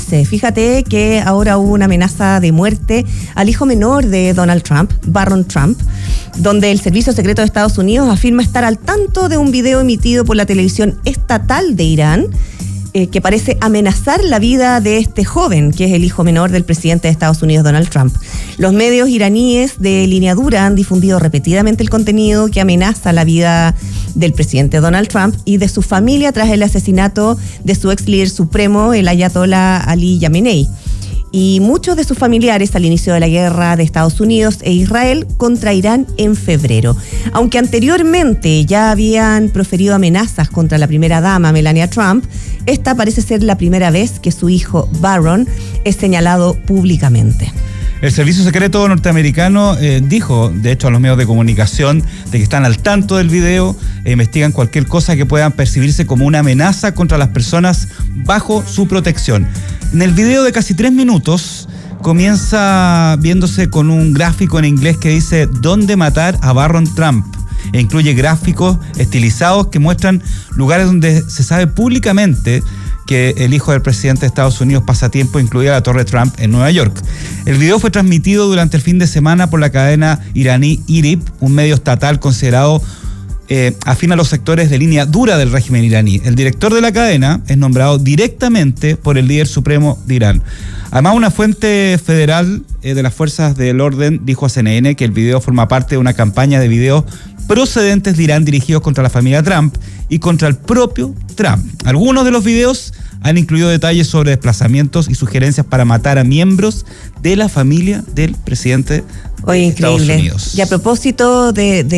países. Fíjate que ahora hubo una amenaza de muerte al hijo menor de Donald Trump, Barron Trump, donde el Servicio Secreto de Estados Unidos afirma estar al tanto de un video emitido por la televisión estatal de Irán, que parece amenazar la vida de este joven, que es el hijo menor del presidente de Estados Unidos, Donald Trump. Los medios iraníes de línea dura han difundido repetidamente el contenido que amenaza la vida del presidente Donald Trump y de su familia tras el asesinato de su ex líder supremo, el ayatollah Ali Khamenei, y muchos de sus familiares al inicio de la guerra de Estados Unidos e Israel contra Irán en febrero. Aunque anteriormente ya habían proferido amenazas contra la primera dama, Melania Trump, esta parece ser la primera vez que su hijo Barron es señalado públicamente. El Servicio Secreto norteamericano dijo, de hecho, a los medios de comunicación de que están al tanto del video e investigan cualquier cosa que pueda percibirse como una amenaza contra las personas bajo su protección. En el video de casi 3 minutos comienza viéndose con un gráfico en inglés que dice ¿dónde matar a Barron Trump? E incluye gráficos estilizados que muestran lugares donde se sabe públicamente que el hijo del presidente de Estados Unidos pasa tiempo, incluida la Torre Trump en Nueva York. El video fue transmitido durante el fin de semana por la cadena iraní IRIB, un medio estatal considerado afín a los sectores de línea dura del régimen iraní. El director de la cadena es nombrado directamente por el líder supremo de Irán. Además, una fuente federal de las fuerzas del orden dijo a CNN que el video forma parte de una campaña de videos procedentes de Irán dirigidos contra la familia Trump y contra el propio Trump. Algunos de los videos han incluido detalles sobre desplazamientos y sugerencias para matar a miembros de la familia del presidente de Estados Unidos. Y a propósito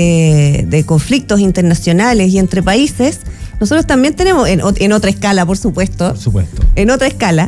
de conflictos internacionales y entre países, nosotros también tenemos, en otra escala, por supuesto, en otra escala,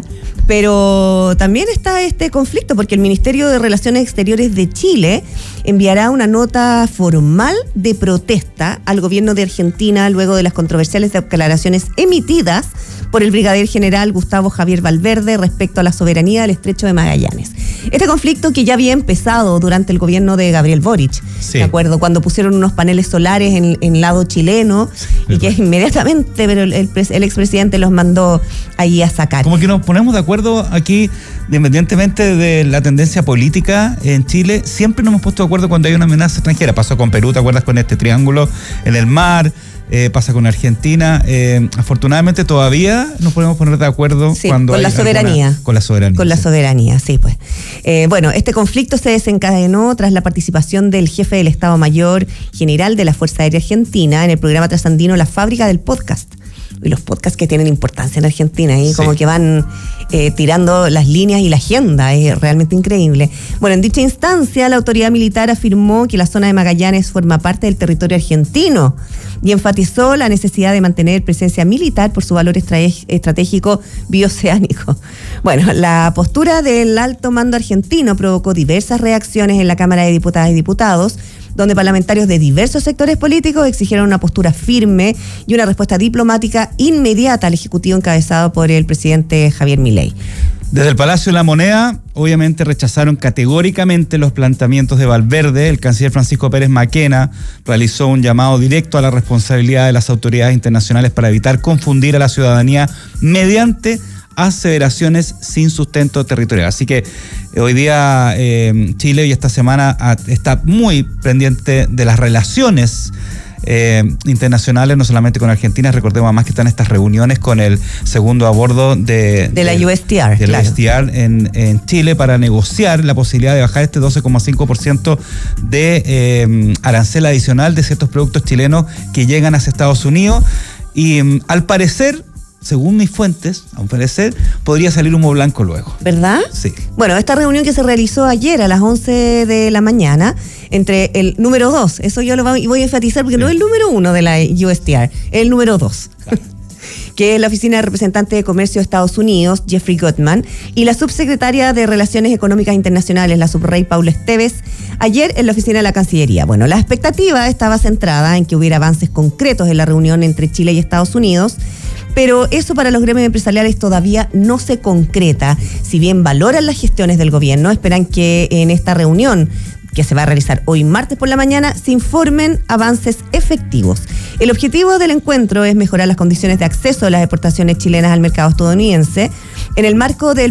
pero también está este conflicto porque el Ministerio de Relaciones Exteriores de Chile enviará una nota formal de protesta al gobierno de Argentina luego de las controversiales declaraciones emitidas por el brigadier general Gustavo Javier Valverde respecto a la soberanía del Estrecho de Magallanes. Este conflicto que ya había empezado durante el gobierno de Gabriel Boric, sí, ¿de acuerdo? Cuando pusieron unos paneles solares en lado chileno, sí, y que inmediatamente pero el expresidente los mandó ahí a sacar. Como que nos ponemos de acuerdo aquí, independientemente de la tendencia política en Chile, siempre nos hemos puesto de acuerdo cuando hay una amenaza extranjera. Pasó con Perú, ¿te acuerdas? Con este triángulo en el mar. Pasa con Argentina. Afortunadamente todavía nos podemos poner de acuerdo, sí, cuando con hay la soberanía. Con la soberanía. Con la soberanía, sí, pues. Bueno, este conflicto se desencadenó tras la participación del jefe del Estado Mayor General de la Fuerza Aérea Argentina en el programa trasandino La Fábrica del Podcast. Y los podcasts que tienen importancia en Argentina, y sí, como que van tirando las líneas y la agenda, es realmente increíble. Bueno, en dicha instancia, la autoridad militar afirmó que la zona de Magallanes forma parte del territorio argentino y enfatizó la necesidad de mantener presencia militar por su valor estratégico bioceánico. Bueno, la postura del alto mando argentino provocó diversas reacciones en la Cámara de Diputadas y Diputados, donde parlamentarios de diversos sectores políticos exigieron una postura firme y una respuesta diplomática inmediata al Ejecutivo encabezado por el presidente Javier Milei. Desde el Palacio de la Moneda, obviamente rechazaron categóricamente los planteamientos de Valverde. El canciller Francisco Pérez Maquena realizó un llamado directo a la responsabilidad de las autoridades internacionales para evitar confundir a la ciudadanía mediante aseveraciones sin sustento territorial. Así que hoy día Chile y esta semana está muy pendiente de las relaciones internacionales, no solamente con Argentina. Recordemos además que están estas reuniones con el segundo a bordo de la USTR, de la claro, USTR en Chile para negociar la posibilidad de bajar este 12,5% de arancel adicional de ciertos productos chilenos que llegan hacia Estados Unidos. Y al parecer, según mis fuentes, a un parecer, podría salir humo blanco luego. ¿Verdad? Sí. Bueno, esta reunión que se realizó ayer a las 11 de la mañana entre el número 2, eso yo lo voy a enfatizar porque no es el número 1 de la USTR, es el número 2. Claro. Que es la Oficina de Representante de Comercio de Estados Unidos, Jeffrey Gutman, y la subsecretaria de Relaciones Económicas Internacionales, la subrey Paula Esteves, ayer en la oficina de la Cancillería. Bueno, la expectativa estaba centrada en que hubiera avances concretos en la reunión entre Chile y Estados Unidos, pero eso para los gremios empresariales todavía no se concreta. Si bien valoran las gestiones del gobierno, esperan que en esta reunión, que se va a realizar hoy martes por la mañana, se informen avances efectivos. El objetivo del encuentro es mejorar las condiciones de acceso de las exportaciones chilenas al mercado estadounidense en el marco del